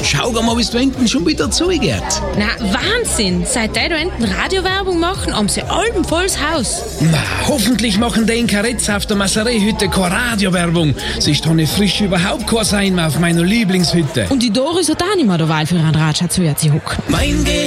Schau mal, wie es da hinten schon wieder zugeht. Na, Wahnsinn! Seit die da hinten Radiowerbung machen, haben sie allem volles Haus. Na, hoffentlich machen die in Karetz auf der Masseré-Hütte keine Radiowerbung. Sonst habe ich frisch überhaupt kein Sein mehr auf meiner Lieblingshütte. Und die Doris hat auch nicht mehr derweil für einen Ratschatz zu hocken. Mein